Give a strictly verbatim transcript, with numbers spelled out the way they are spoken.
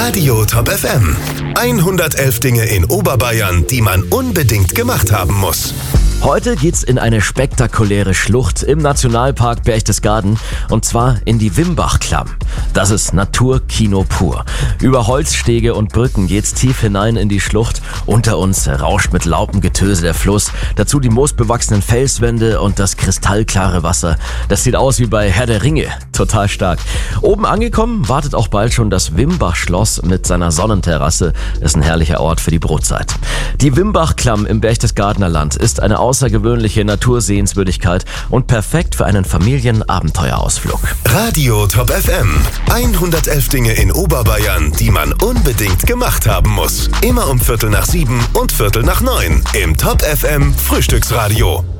Radio Top F M. hundertelf Dinge in Oberbayern, die man unbedingt gemacht haben muss. Heute geht's in eine spektakuläre Schlucht im Nationalpark Berchtesgaden, und zwar in die Wimbach-Klamm. Das ist Naturkino pur. Über Holzstege und Brücken geht's tief hinein in die Schlucht. Unter uns rauscht mit Laubengetöse der Fluss. Dazu die moosbewachsenen Felswände und das kristallklare Wasser. Das sieht aus wie bei Herr der Ringe. Total stark. Oben angekommen wartet auch bald schon das Wimbach-Schloss mit seiner Sonnenterrasse. Ist ein herrlicher Ort für die Brotzeit. Die Wimbach-Klamm im Berchtesgadener Land ist eine außergewöhnliche Natursehenswürdigkeit und perfekt für einen Familienabenteuerausflug. Radio Top F M. hundertelf Dinge in Oberbayern, die man unbedingt gemacht haben muss. Immer um Viertel nach sieben und Viertel nach neun im Top F M Frühstücksradio.